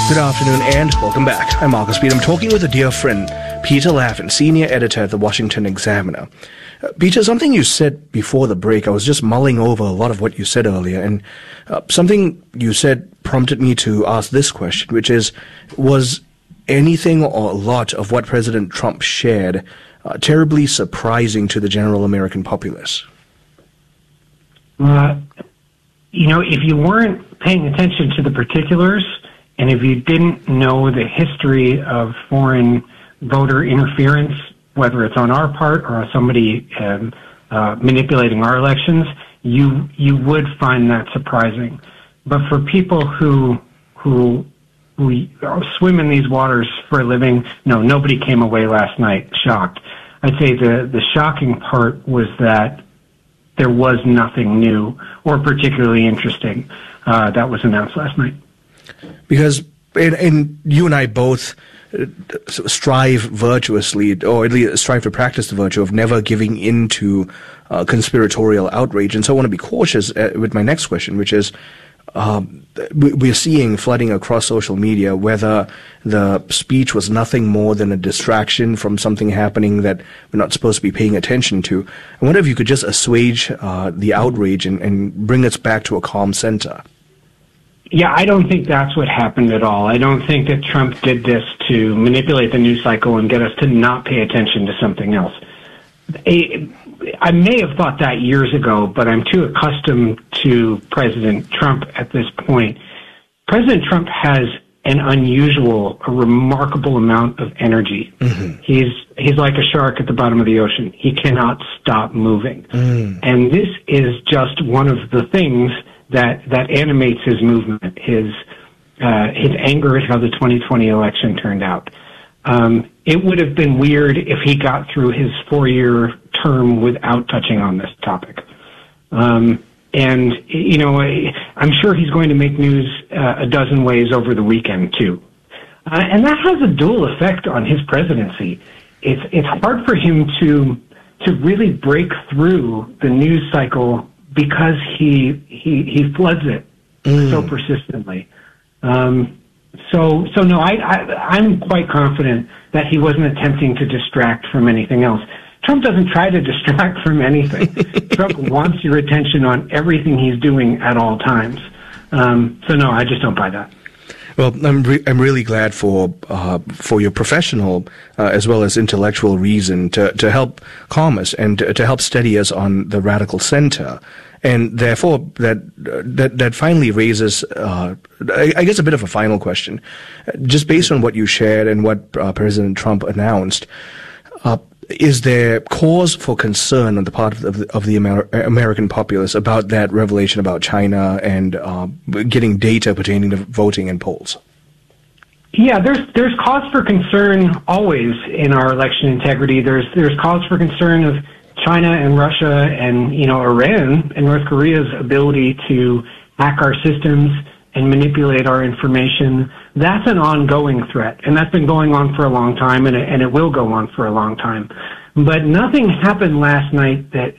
Good afternoon and welcome back. I'm Marcus Beat. I'm talking with a dear friend, Peter Lavin, senior editor at the Washington Examiner. Peter, something you said before the break, I was just mulling over a lot of what you said earlier, and something you said prompted me to ask this question, which is, was anything or a lot of what President Trump shared terribly surprising to the general American populace? If you weren't paying attention to the particulars, and if you didn't know the history of foreign voter interference, whether it's on our part or somebody manipulating our elections, you would find that surprising. But for people who swim in these waters for a living, no, nobody came away last night shocked. I'd say the shocking part was that there was nothing new or particularly interesting that was announced last night. Because and you and I both strive virtuously, or at least strive to practice the virtue of never giving in to conspiratorial outrage. And so I want to be cautious with my next question, which is, we're seeing flooding across social media whether the speech was nothing more than a distraction from something happening that we're not supposed to be paying attention to. I wonder if you could just assuage the outrage and bring us back to a calm center. Yeah, I don't think that's what happened at all. I don't think that Trump did this to manipulate the news cycle and get us to not pay attention to something else. I may have thought that years ago, but I'm too accustomed to President Trump at this point. President Trump has a remarkable amount of energy. Mm-hmm. He's like a shark at the bottom of the ocean. He cannot stop moving. And this is just one of the things that animates his movement, his anger at how the 2020 election turned out. It would have been weird if he got through his 4-year term without touching on this topic. I'm sure he's going to make news a dozen ways over the weekend, too. And that has a dual effect on his presidency. It's hard for him to really break through the news cycle because he floods it so persistently. No, I'm quite confident that he wasn't attempting to distract from anything else. Trump doesn't try to distract from anything. Trump wants your attention on everything he's doing at all times. No, I just don't buy that. Well, I'm really glad for your professional as well as intellectual reason to help calm us and to help steady us on the radical center, and therefore that finally raises I guess a bit of a final question, just based on what you shared and what President Trump announced. Is there cause for concern on the part of the American populace about that revelation about China and getting data pertaining to voting and polls? Yeah, there's cause for concern always in our election integrity. There's cause for concern of China and Russia and Iran and North Korea's ability to hack our systems and manipulate our information. That's an ongoing threat, and that's been going on for a long time, and it will go on for a long time. But nothing happened last night that